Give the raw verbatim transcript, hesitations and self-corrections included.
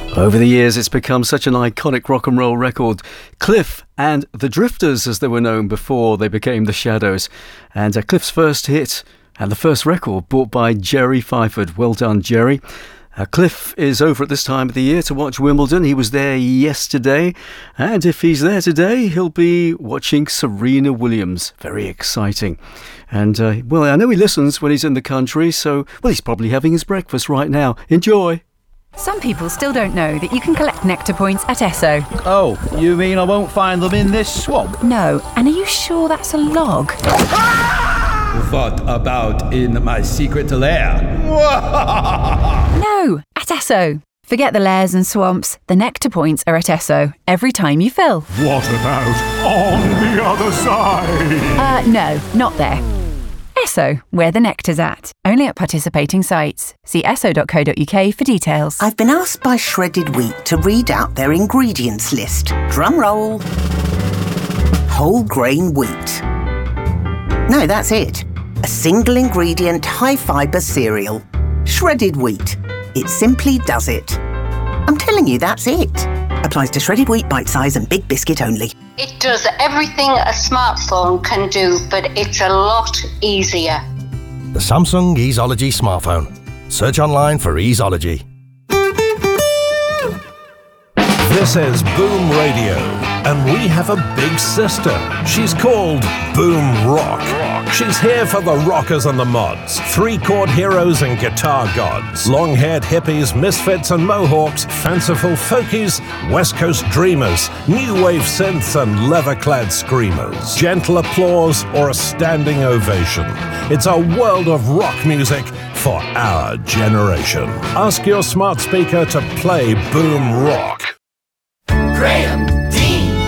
Over the years, it's become such an iconic rock and roll record. Cliff and the Drifters, as they were known before they became the Shadows. And uh, Cliff's first hit and the first record bought by Jerry Fyford. Well done, Jerry. Uh, Cliff is over at this time of the year to watch Wimbledon. He was there yesterday. And if he's there today, he'll be watching Serena Williams. Very exciting. And, uh, well, I know he listens when he's in the country, so, well, he's probably having his breakfast right now. Enjoy. Some people still don't know that you can collect Nectar points at Esso. Oh, you mean I won't find them in this swamp? No, and are you sure that's a log? What about in my secret lair? No, at Esso. Forget the lairs and swamps. The Nectar points are at Esso every time you fill. What about on the other side? Uh, no, not there. Esso, where the nectar's at. Only at participating sites. See esso dot co dot uk for details. I've been asked by Shredded Wheat to read out their ingredients list. Drum roll. Whole grain wheat. No, that's it. A single ingredient high fibre cereal. Shredded wheat. It simply does it. I'm telling you, that's it. Applies to shredded wheat, bite size and big biscuit only. It does everything a smartphone can do, but it's a lot easier. The Samsung Easeology smartphone. Search online for Easeology. This is Boom Radio, and we have a big sister. She's called Boom Rock. She's here for the rockers and the mods, three-chord heroes and guitar gods, long-haired hippies, misfits and mohawks, fanciful folkies, West Coast dreamers, new wave synths and leather-clad screamers, gentle applause or a standing ovation. It's a world of rock music for our generation. Ask your smart speaker to play Boom Rock.